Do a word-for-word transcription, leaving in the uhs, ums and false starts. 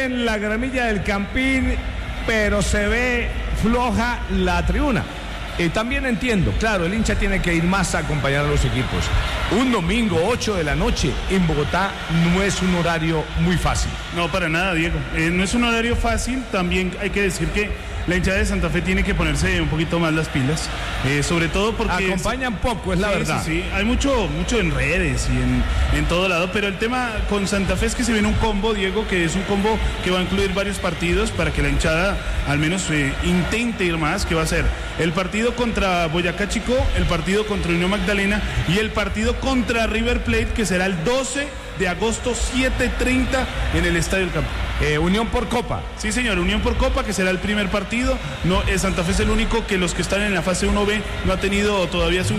ven la gramilla del Campín, pero se ve floja la tribuna. Y también entiendo, claro, el hincha tiene que ir más a acompañar a los equipos. Un domingo, ocho de la noche, en Bogotá no es un horario muy fácil. No, para nada, Diego. Eh, no es un horario fácil. También hay que decir que la hinchada de Santa Fe tiene que ponerse un poquito más las pilas. Eh, sobre todo porque... Acompañan poco, es la sí, verdad. Sí, sí, hay mucho, mucho en redes y en, en todo lado. Pero el tema con Santa Fe es que se viene un combo, Diego, que es un combo que va a incluir varios partidos para que la hinchada al menos eh, intente ir más, que va a ser el partido contra Boyacá Chico, el partido contra Unión Magdalena y el partido contra River Plate, que será el doce de agosto, siete treinta en el Estadio del Campo. Eh, Unión por Copa. Sí, señor, Unión por Copa, que será el primer partido. No, eh, Santa Fe es el único que los que están en la fase uno B no ha tenido todavía su